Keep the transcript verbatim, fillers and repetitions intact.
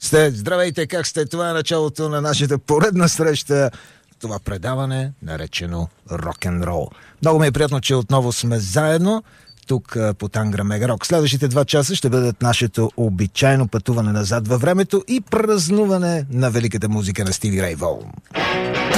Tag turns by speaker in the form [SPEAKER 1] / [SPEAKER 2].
[SPEAKER 1] сте? Здравейте, как сте? Това е началото на нашата поредна среща. Това предаване, наречено рок-н-рол. Много ми е приятно, че отново сме заедно тук по Тангра Мега Рок. Следващите два часа ще бъдат нашето обичайно пътуване назад във времето и празнуване на великата музика на Стиви Рей Вон.